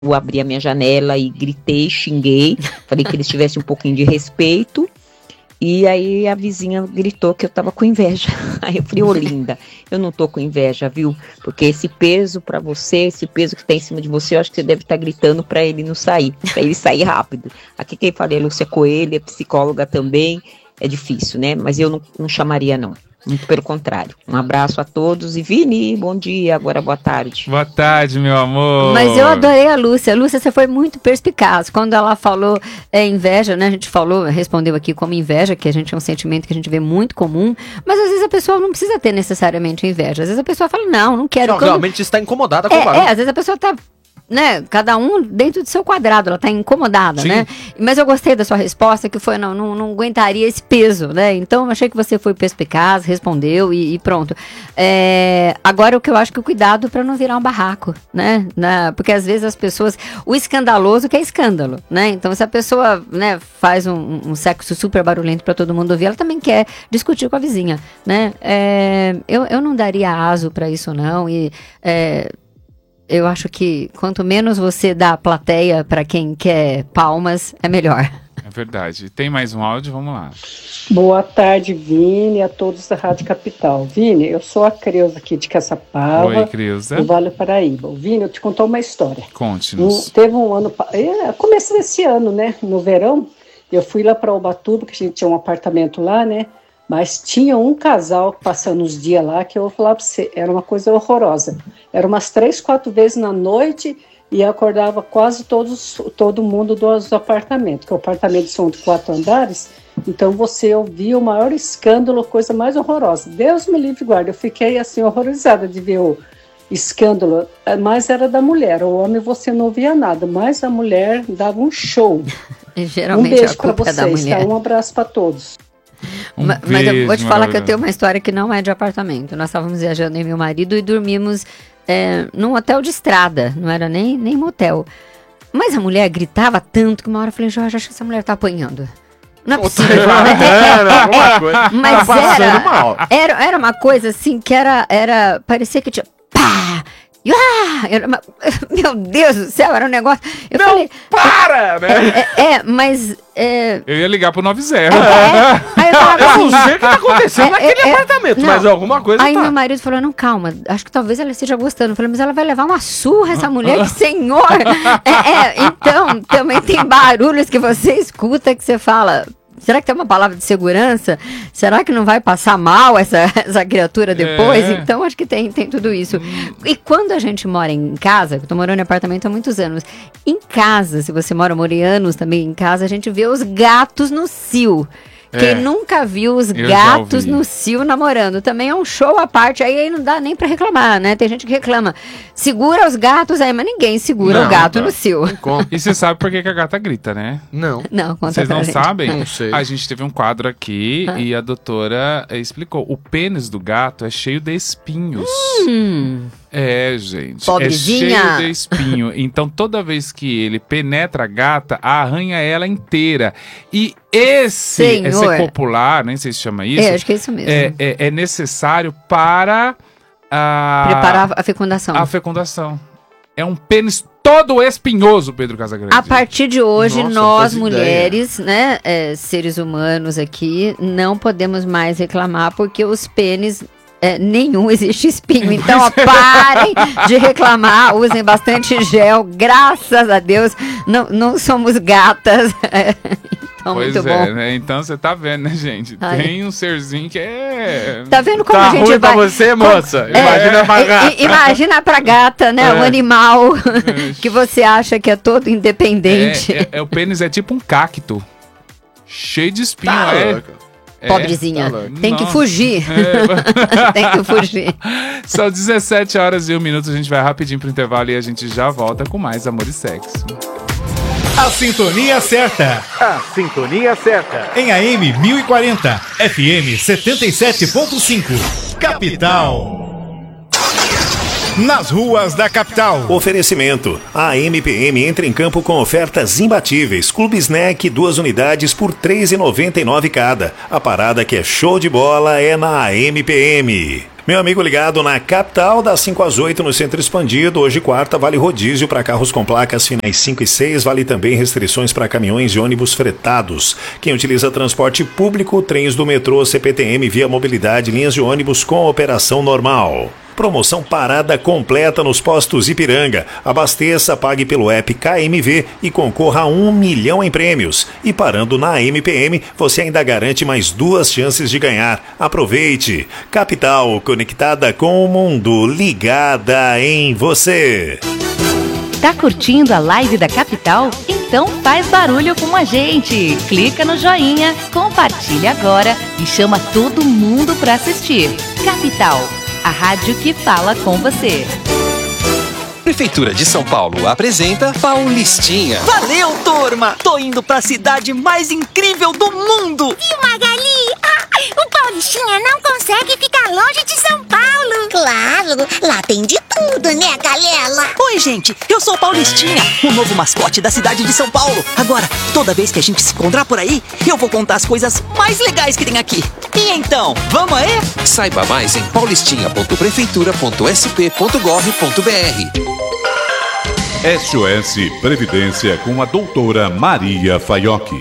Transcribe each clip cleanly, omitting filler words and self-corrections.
Eu abri a minha janela e gritei, xinguei, falei que eles tivessem um pouquinho de respeito. E aí a vizinha gritou que eu tava com inveja. Aí eu falei, ô linda, eu não tô com inveja, viu? Porque esse peso pra você, esse peso que tá em cima de você, eu acho que você deve estar gritando pra ele não sair, pra ele sair rápido. Aqui quem fala é Lúcia Coelho, é psicóloga também, é difícil, né? Mas eu não chamaria não. Muito pelo contrário. Um abraço a todos. E Vini, bom dia, agora boa tarde. Boa tarde, meu amor. Mas eu adorei a Lúcia. Lúcia, você foi muito perspicaz. Quando ela falou inveja, né? A gente respondeu aqui como inveja, que a gente é um sentimento que a gente vê muito comum. Mas às vezes a pessoa não precisa ter necessariamente inveja. Às vezes a pessoa fala, não quero. Realmente está incomodada com o barulho. Às vezes a pessoa tá... né, cada um dentro do seu quadrado, ela tá incomodada, Sim. Né? Mas eu gostei da sua resposta, que foi, não aguentaria esse peso, né? Então, eu achei que você foi perspicaz, respondeu e pronto. Agora, o que eu acho que o cuidado para não virar um barraco, né? Porque às vezes as pessoas, o escandaloso que é escândalo, né? Então, se a pessoa, né, faz um sexo super barulhento para todo mundo ouvir, ela também quer discutir com a vizinha, né? Eu não daria aso para isso, não, eu acho que quanto menos você dá plateia para quem quer palmas, é melhor. É verdade. Tem mais um áudio? Vamos lá. Boa tarde, Vini, e a todos da Rádio Capital. Vini, eu sou a Creuza aqui de Caçapava, Oi, Creuza. do Vale do Paraíba. Vini, eu te contar uma história. Conte-nos. Teve um ano, começo desse ano, né, no verão, eu fui lá para Ubatuba, que a gente tinha um apartamento lá, né, mas tinha um casal passando os dias lá que eu vou falar para você, era uma coisa horrorosa. Era umas 3, 4 vezes na noite e acordava quase todo mundo dos apartamentos, que o apartamento são de 4 andares, então você ouvia o maior escândalo, coisa mais horrorosa. Deus me livre e guarde, eu fiquei assim horrorizada de ver o escândalo, mas era da mulher, o homem você não ouvia nada, mas a mulher dava um show. Geralmente um beijo a culpa para é da vocês, mulher. tá? Um abraço para todos. Mas eu vou te falar que eu tenho uma história que não é de apartamento. Nós estávamos viajando em meu marido e dormimos num hotel de estrada, não era nem motel. Mas a mulher gritava tanto que uma hora eu falei, Jorge, acho que essa mulher tá apanhando. Não é possível. Mas era uma coisa assim que parecia que tinha pá! Meu Deus do céu, era um negócio. Eu falei, para, né? Mas. Eu ia ligar pro 90. Aí eu falava Eu não sei o que tá acontecendo naquele apartamento, mas alguma coisa Aí tá. meu marido falou, não, calma, acho que talvez ela esteja gostando. Eu falei, mas ela vai levar uma surra, essa mulher, que senhor! Então, também tem barulhos que você escuta que você fala... Será que tem uma palavra de segurança? Será que não vai passar mal essa criatura depois? Então, acho que tem tudo isso. E quando a gente mora em casa, eu tô morando em apartamento há muitos anos, em casa, se você morei anos também em casa, a gente vê os gatos no cio. Quem nunca viu os gatos no cio namorando? Também é um show à parte, aí não dá nem pra reclamar, né? Tem gente que reclama, segura os gatos aí, mas ninguém segura o gato no cio. E você sabe por que a gata grita, né? Não. Não, conta Vocês pra não gente. sabem? Não sei. A gente teve um quadro aqui e a doutora explicou. O pênis do gato é cheio de espinhos. Gente. Pobrezinha. É cheio de espinho. Então, toda vez que ele penetra a gata, arranha ela inteira. E esse copular, nem sei se chama isso. Acho que é isso mesmo. É necessário para preparar a fecundação. A fecundação. É um pênis todo espinhoso, Pedro Casagrande. A partir de hoje, Nossa, nós não fazia mulheres, né, seres humanos aqui, não podemos mais reclamar porque os pênis... nenhum existe espinho, então parem de reclamar, usem bastante gel, graças a Deus, não somos gatas, então pois muito bom. Né? Então você tá vendo, né, gente? Tem um serzinho que Tá vendo como tá a gente ruim vai... pra você, moça? Imagina pra gata. Imagina pra gata, né, um animal que você acha que é todo independente. O pênis é tipo um cacto, cheio de espinho, Pobrezinha, tem que fugir. Tem que fugir. São 17h01, a gente vai rapidinho pro intervalo e a gente já volta com mais Amor e Sexo. A sintonia certa. A sintonia certa. Em AM 1040, FM 77.5. Capital. Nas ruas da capital. Oferecimento. A MPM entra em campo com ofertas imbatíveis. Clube Snack, 2 unidades por R$ 3,99 cada. A parada que é show de bola é na MPM. Meu amigo ligado na Capital, das 5 às 8 no Centro Expandido. Hoje, quarta, vale rodízio para carros com placas finais 5 e 6. Vale também restrições para caminhões e ônibus fretados. Quem utiliza transporte público, trens do metrô, CPTM, Via Mobilidade, linhas de ônibus com operação normal. Promoção parada completa nos postos Ipiranga. Abasteça, pague pelo app KMV e concorra a 1 milhão em prêmios. E parando na MPM, você ainda garante mais 2 chances de ganhar. Aproveite! Capital, conectada com o mundo, ligada em você. Tá curtindo a live da Capital? Então faz barulho com a gente. Clica no joinha, compartilha agora e chama todo mundo para assistir. Capital, a rádio que fala com você. Prefeitura de São Paulo apresenta Paulistinha. Valeu, turma! Tô indo pra cidade mais incrível do mundo! Viu, Magali? O Paulistinha não consegue ficar longe de São Paulo! Claro, lá tem de tudo, né, galera? Oi, gente, eu sou o Paulistinha, o novo mascote da cidade de São Paulo. Agora, toda vez que a gente se encontrar por aí, eu vou contar as coisas mais legais que tem aqui. E então, vamos aí? Saiba mais em paulistinha.prefeitura.sp.gov.br. SOS Previdência com a doutora Maria Faiocchi.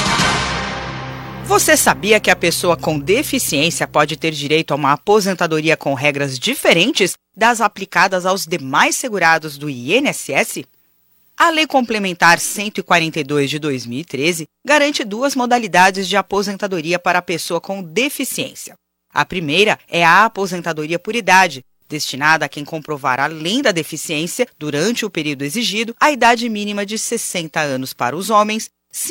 Você sabia que a pessoa com deficiência pode ter direito a uma aposentadoria com regras diferentes das aplicadas aos demais segurados do INSS? A Lei Complementar 142 de 2013 garante 2 modalidades de aposentadoria para a pessoa com deficiência. A primeira é a aposentadoria por idade, destinada a quem comprovar, além da deficiência, durante o período exigido, a idade mínima de 60 anos para os homens,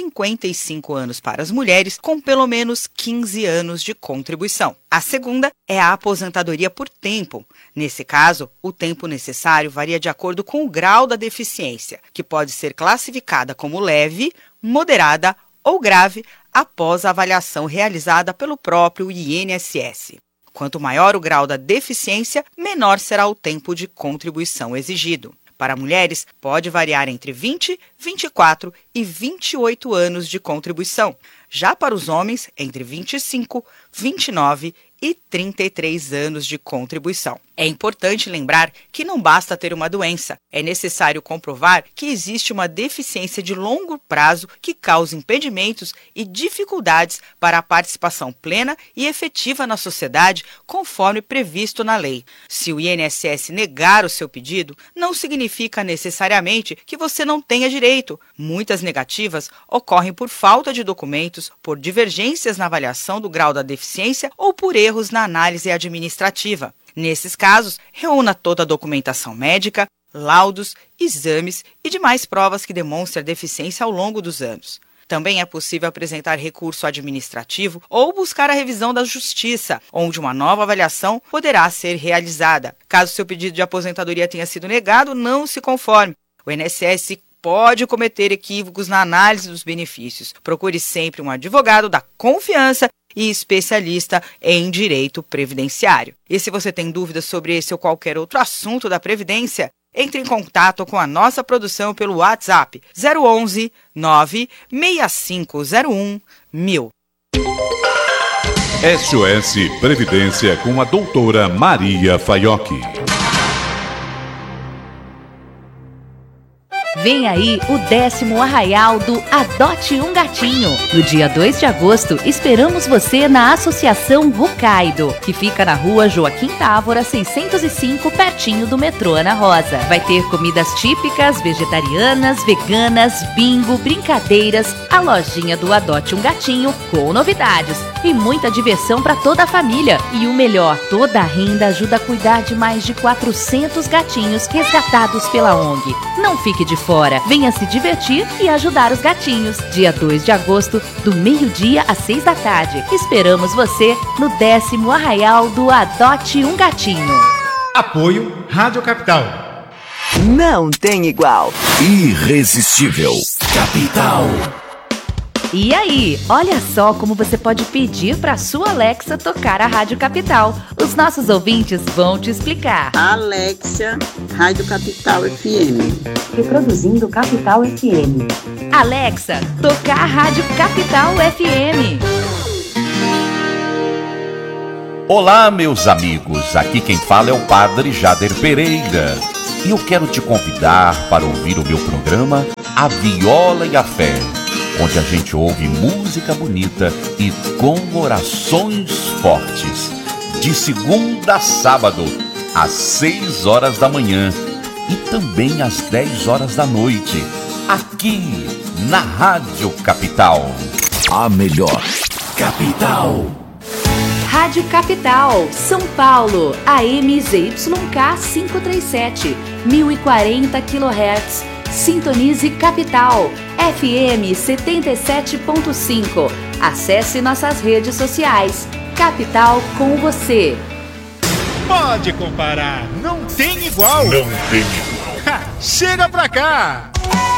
55 anos para as mulheres, com pelo menos 15 anos de contribuição. A segunda é a aposentadoria por tempo. Nesse caso, o tempo necessário varia de acordo com o grau da deficiência, que pode ser classificada como leve, moderada ou grave após a avaliação realizada pelo próprio INSS. Quanto maior o grau da deficiência, menor será o tempo de contribuição exigido. Para mulheres, pode variar entre 20, 24 e 28 anos de contribuição. Já para os homens, entre 25, 29 e 33 anos de contribuição. É importante lembrar que não basta ter uma doença. É necessário comprovar que existe uma deficiência de longo prazo que causa impedimentos e dificuldades para a participação plena e efetiva na sociedade, conforme previsto na lei. Se o INSS negar o seu pedido, não significa necessariamente que você não tenha direito. Muitas negativas ocorrem por falta de documentos, por divergências na avaliação do grau da deficiência ou por erros na análise administrativa. Nesses casos, reúna toda a documentação médica, laudos, exames e demais provas que demonstrem a deficiência ao longo dos anos. Também é possível apresentar recurso administrativo ou buscar a revisão da Justiça, onde uma nova avaliação poderá ser realizada. Caso seu pedido de aposentadoria tenha sido negado, não se conforme. O INSS pode cometer equívocos na análise dos benefícios. Procure sempre um advogado da confiança e especialista em direito previdenciário. E se você tem dúvidas sobre esse ou qualquer outro assunto da Previdência, entre em contato com a nossa produção pelo WhatsApp 011 96501 1000. SOS Previdência com a doutora Maria Faiocchi. Vem aí o 10º Arraial do Adote um Gatinho. No dia 2 de agosto, esperamos você na Associação Hokkaido, que fica na rua Joaquim Távora, 605, pertinho do metrô Ana Rosa. Vai ter comidas típicas, vegetarianas, veganas, bingo, brincadeiras, a lojinha do Adote um Gatinho com novidades e muita diversão para toda a família. E o melhor, toda a renda ajuda a cuidar de mais de 400 gatinhos resgatados pela ONG. Não fique de fora, venha se divertir e ajudar os gatinhos. Dia 2 de agosto, do meio-dia às 6 da tarde. Esperamos você no 10º Arraial do Adote um Gatinho. Apoio Rádio Capital. Não tem igual. Irresistível. Capital. E aí, olha só como você pode pedir para sua Alexa tocar a Rádio Capital. Os nossos ouvintes vão te explicar. Alexa, Rádio Capital FM. Reproduzindo Capital FM. Alexa, tocar a Rádio Capital FM. Olá, meus amigos, aqui quem fala é o Padre Jader Pereira e eu quero te convidar para ouvir o meu programa A Viola e a Fé, onde a gente ouve música bonita e com orações fortes, de segunda a sábado, às 6 horas da manhã e também às 10 horas da noite, aqui na Rádio Capital. A melhor capital. Rádio Capital, São Paulo, AM ZYK 537, 1040 kHz. Sintonize Capital, FM 77.5. Acesse nossas redes sociais. Capital com você. Pode comparar, não tem igual. Não tem igual. Chega pra cá.